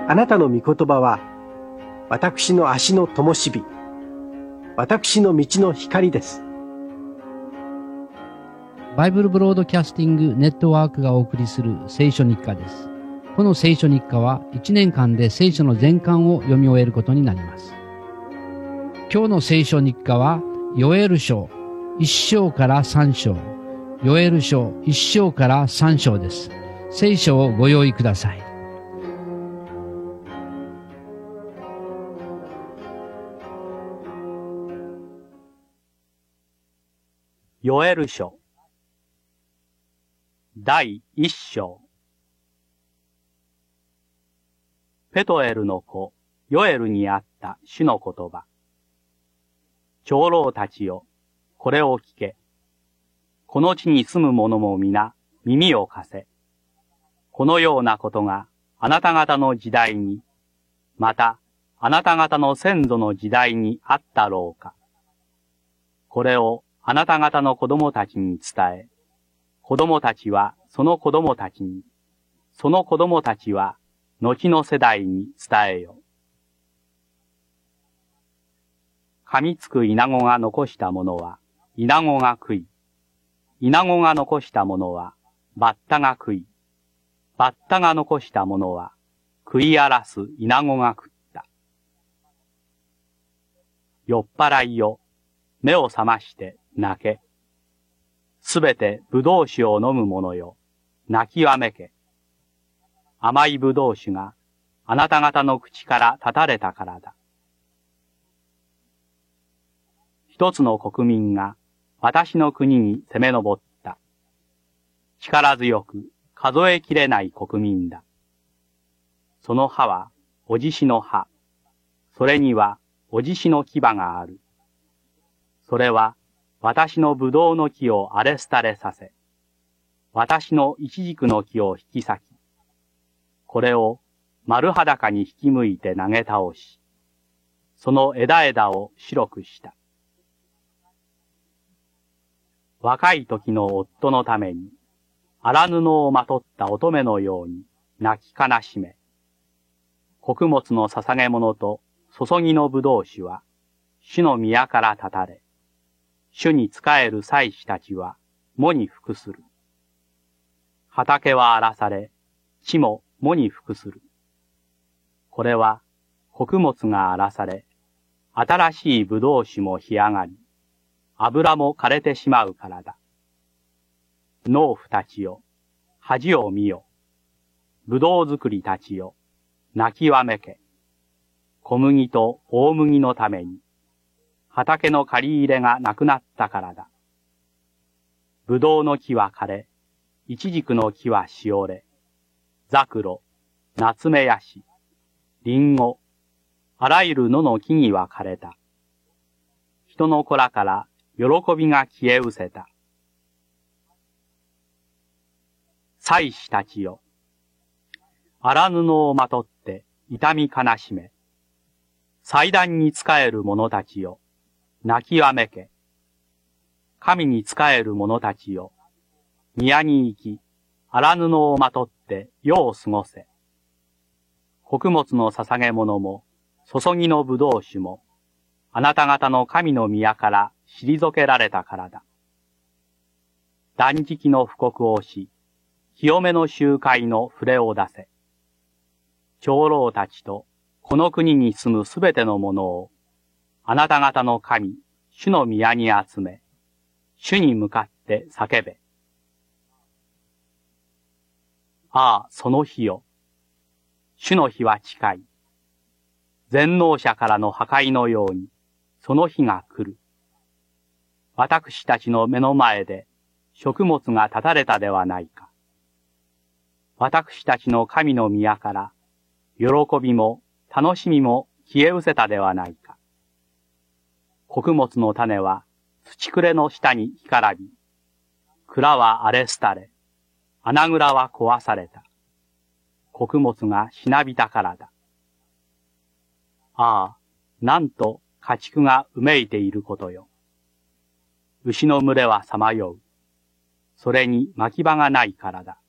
あなたの御言葉は、私の足の灯火、私の道の光です。 バイブルブロードキャスティングネットワークがお送りする聖書日課です。この聖書日課は1年間で聖書の全巻を読み終えることになります。今日の聖書日課はヨエル書1章から3章、ヨエル書1章から3章です。聖書をご用意ください。 ヨエル書第1章。ペトエルの子ヨエルにあった主の言葉。長老たちよ、これを聞け。この地に住む者も皆耳を貸せ。このようなことがあなた方の時代に、またあなた方の先祖の時代にあったろうか。これをあなた方の子供たちに伝え、子供たちはその子供たちに、その子供たちは後の世代に伝えよ。噛みつくイナゴが残したものは、イナゴが食い、イナゴが残したものは、バッタが食い、バッタが残したものは、食い荒らすイナゴが食った。酔っ払いよ、目を覚まして泣け。すべて葡萄酒を飲む者よ、泣きわめけ。甘い葡萄酒があなた方の口から断たれたからだ。一つの国民が私の国に攻め上った。力強く数えきれない国民だ。その歯はおじしの歯。それにはおじしの牙がある。それは私の葡萄の木を荒れ廃れさせ、私のイチジクの木を引き裂き、これを丸裸に引き向いて投げ倒し、その枝々を白くした。若い時の夫のために、荒布をまとった乙女のように泣き悲しめ、穀物の捧げ物と注ぎの葡萄酒は、主の宮から断たれ、主に仕える祭司たちは喪に服する。畑は荒らされ、地も喪に服する。これは穀物が荒らされ、新しい葡萄酒も干上がり、油も枯れてしまうからだ。農夫たちよ、恥を見よ。葡萄作りたちよ、泣きわめけ。小麦と大麦のために、畑の借り入れがなくなったからだ。葡萄の木は枯れ、イチジクの木はしおれ、ザクロ、ナツメヤシ、リンゴ、あらゆる野の木々は枯れた。人の子らから喜びが消え失せた。祭司たちよ、荒布をまとって痛み悲しめ、祭壇に仕える者たちよ、泣きわめけ。神に仕える者たちよ、宮に行き、荒布をまとって世を過ごせ。穀物の捧げ物も、注ぎの葡萄酒も、あなた方の神の宮から退けられたからだ。断食の布告をし、清めの集会の触れを出せ。長老たちと、この国に住むすべてのものを、あなた方の神、主の宮に集め、主に向かって叫べ。ああ、その日よ。主の日は近い。全能者からの破壊のように、その日が来る。私たちの目の前で、食物が断たれたではないか。私たちの神の宮から、喜びも楽しみも消え失せたではないか。穀物の種は土くれの下に干からび、蔵は荒れ廃れ、穴蔵は壊された。穀物がしなびたからだ。ああ、なんと家畜がうめいていることよ。牛の群れはさまよう。それに牧場がないからだ。